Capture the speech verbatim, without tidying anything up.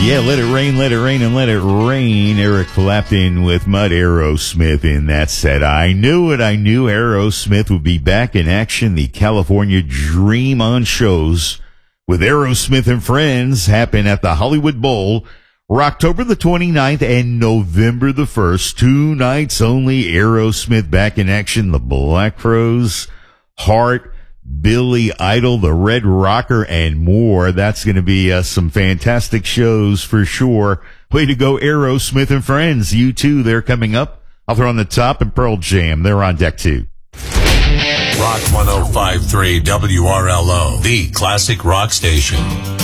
Yeah, let it rain, let it rain, and let it rain. Eric Clapton with Mud, Aerosmith in that set. I knew it. I knew Aerosmith would be back in action. The California Dream on shows with Aerosmith and Friends happen at the Hollywood Bowl October the twenty-ninth and November the first. Two nights only. Aerosmith back in action. The Black Crowes, Heart, Billy Idol, the Red Rocker, and more. That's going to be uh, some fantastic shows for sure. Way to go, Aerosmith and Friends. You too, they're coming up. I'll throw on the top and Pearl Jam. They're on deck too. Rock one oh five point three W R L O, the classic rock station.